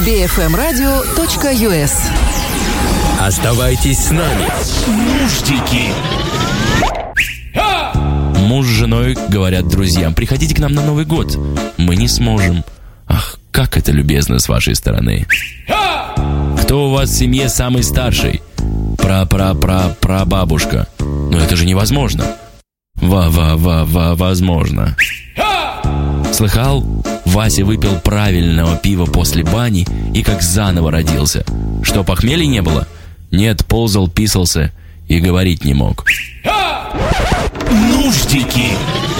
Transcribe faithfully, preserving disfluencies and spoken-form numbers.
би эф эм радио точка ю эс. Оставайтесь с нами. Нуждики. Муж с женой говорят друзьям: приходите к нам на Новый год. Мы не сможем. Ах, как это любезно с вашей стороны. Кто у вас в семье самый старший? Пра-пра-пра-пра-бабушка. Но это же невозможно. Ва-ва-ва-ва, возможно. Слыхал? Вася выпил правильного пива после бани и как заново родился. Что, похмелья не было? Нет, ползал, писался и говорить не мог. Нуждики.